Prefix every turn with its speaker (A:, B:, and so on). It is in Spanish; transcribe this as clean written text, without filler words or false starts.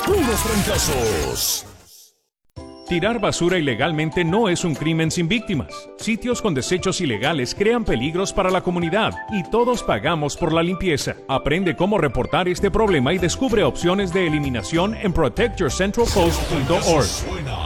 A: puros trancazos.
B: Tirar basura ilegalmente no es un crimen sin víctimas. Sitios con desechos ilegales crean peligros para la comunidad y todos pagamos por la limpieza. Aprende cómo reportar este problema y descubre opciones de eliminación en protectyourcentralcoast.org.